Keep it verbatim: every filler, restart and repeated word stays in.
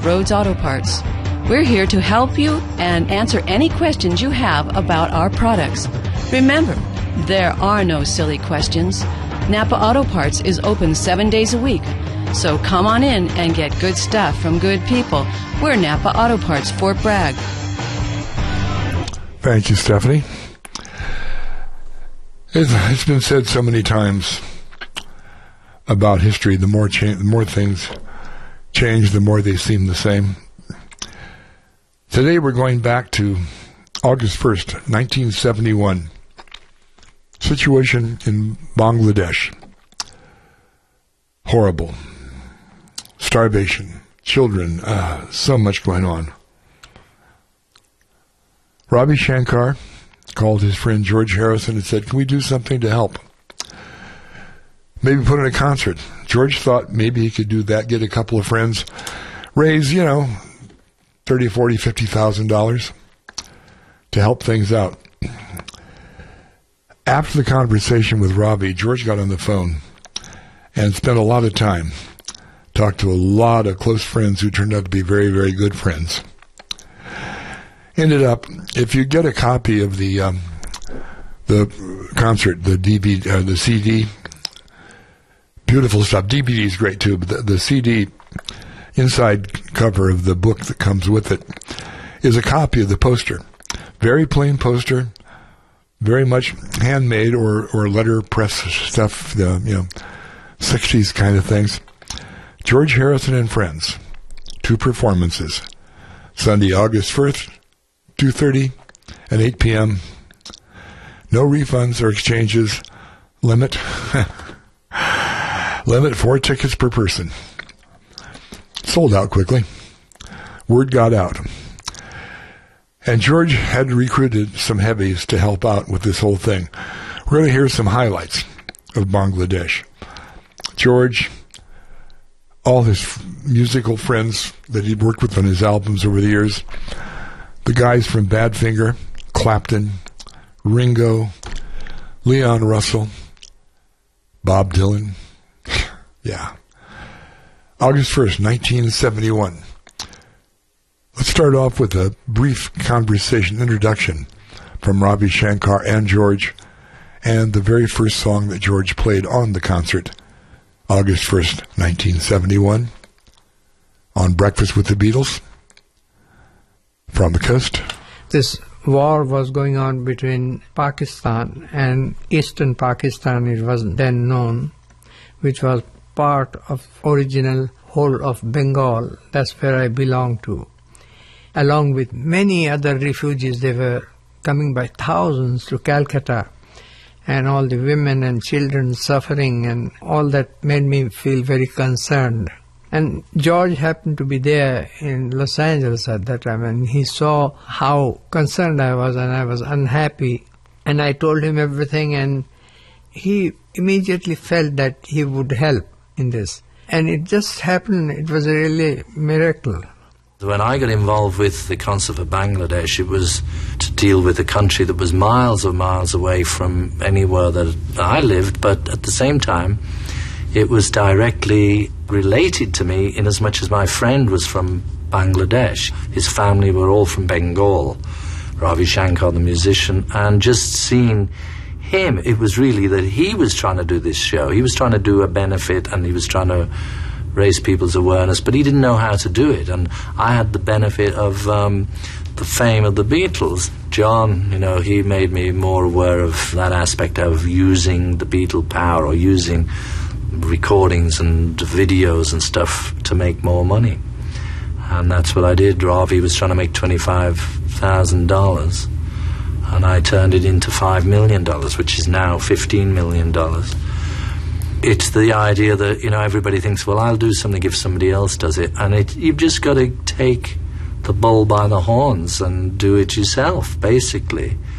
Rhodes Auto Parts. We're here to help you and answer any questions you have about our products. Remember, there are no silly questions. Napa Auto Parts is open seven days a week. So come on in and get good stuff from good people. We're Napa Auto Parts, Fort Bragg. Thank you, Stephanie. It's, it's been said so many times about history, the more cha- the more things change, the more they seem the same. Today we're going back to August first, nineteen seventy-one. Situation in Bangladesh. Horrible. Starvation. Children. Uh, so much going on. Ravi Shankar called his friend George Harrison and said, can we do something to help? Maybe put on a concert. George thought maybe he could do that, get a couple of friends, raise, you know, thirty, forty, fifty thousand dollars to help things out. After the conversation with Ravi, George got on the phone and spent a lot of time, talked to a lot of close friends who turned out to be very, very good friends. Ended up, if you get a copy of the um, the concert, the D V D, uh, the C D, beautiful stuff. D V D is great too, but the, the C D inside cover of the book that comes with it is a copy of the poster. Very plain poster, very much handmade or, or letter press stuff, the you know, sixties kind of things. George Harrison and Friends, two performances, Sunday, August first, two thirty and eight p.m. No refunds or exchanges. Limit. Limit four tickets per person. Sold out quickly. Word got out. And George had recruited some heavies to help out with this whole thing. We're going to hear some highlights of Bangladesh. George, all his f- musical friends that he'd worked with on his albums over the years, the guys from Badfinger, Clapton, Ringo, Leon Russell, Bob Dylan. Yeah. August first, nineteen seventy-one. Let's start off with a brief conversation, introduction from Ravi Shankar and George, and the very first song that George played on the concert, August first, nineteen seventy-one, on Breakfast with the Beatles. From the coast. This war was going on between Pakistan and Eastern Pakistan, it was then known, which was part of original whole of Bengal. That's where I belong to. Along with many other refugees, they were coming by thousands to Calcutta, and all the women and children suffering, and all that made me feel very concerned. And George happened to be there in Los Angeles at that time, and he saw how concerned I was, and I was unhappy. And I told him everything, and he immediately felt that he would help in this. And it just happened, it was really a miracle. When I got involved with the Concert for Bangladesh, it was to deal with a country that was miles and miles away from anywhere that I lived, but at the same time, it was directly related to me in as much as my friend was from Bangladesh. His family were all from Bengal, Ravi Shankar, the musician, and just seeing him, it was really that he was trying to do this show. He was trying to do a benefit, and he was trying to raise people's awareness, but he didn't know how to do it. And I had the benefit of um, the fame of the Beatles. John, you know, he made me more aware of that aspect of using the Beatle power, or using recordings and videos and stuff to make more money. And that's what I did. Ravi was trying to make twenty-five thousand dollars, and I turned it into five million dollars, which is now fifteen million dollars. It's the idea that, you know, everybody thinks, well, I'll do something if somebody else does it. And it, you've just got to take the bull by the horns and do it yourself, basically.